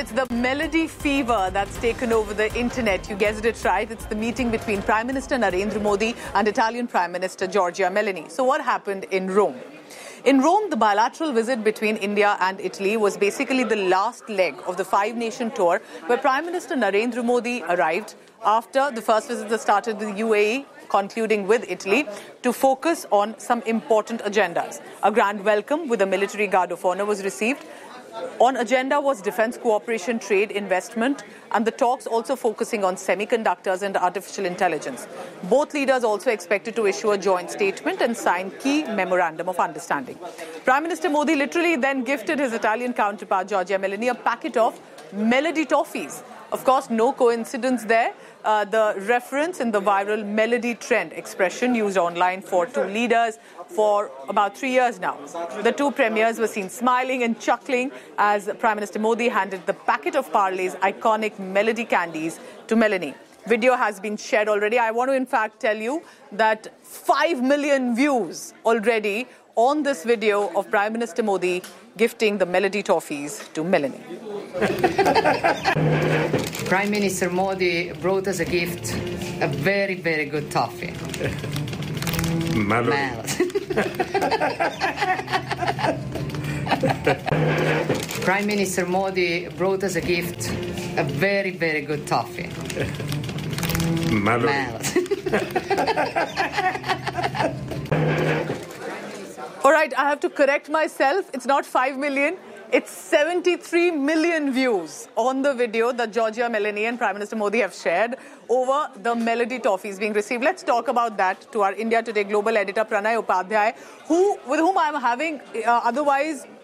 it's the melody fever that's taken over the internet. You guessed it right. It's the meeting between Prime Minister Narendra Modi and Italian Prime Minister Giorgia Meloni. So what happened in Rome? In Rome, the bilateral visit between India and Italy was basically the last leg of the five-nation tour where Prime Minister Narendra Modi arrived after the first visit that started with the UAE, concluding with Italy, to focus on some important agendas. A grand welcome with a military guard of honor was received. On agenda was defense cooperation, trade, investment, and the talks also focusing on semiconductors and artificial intelligence. Both leaders also expected to issue a joint statement and sign key memorandum of understanding. Prime Minister Modi literally then gifted his Italian counterpart Giorgia Meloni a packet of melody toffees. Of course, no coincidence there. The reference in the viral melody trend expression used online for two leaders for about 3 years now. The two premiers were seen smiling and chuckling as Prime Minister Modi handed the packet of Parle's iconic melody candies to Meloni. Video has been shared already. I want to in fact tell you that 5 million views already on this video of Prime Minister Modi gifting the melody toffees to Meloni. Prime Minister Modi brought us a gift, a very, very good toffee. Prime Minister Modi brought us a gift, a very, very good toffee. All right, I have to correct myself. It's not 5 million. It's 73 million views on the video that Giorgia Meloni and Prime Minister Modi have shared over the melody toffees being received. Let's talk about that to our India Today global editor Pranay Upadhyay, with whom I'm having otherwise